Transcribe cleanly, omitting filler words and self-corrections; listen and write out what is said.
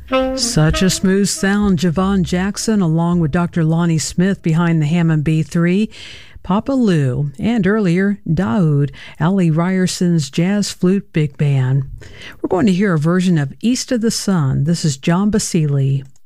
Such a smooth sound. Javon Jackson along with Dr. Lonnie Smith behind the Hammond B3, Papa Lou, and earlier, Daoud, Ali Ryerson's Jazz Flute Big Band. We're going to hear a version of East of the Sun. This is John Basili.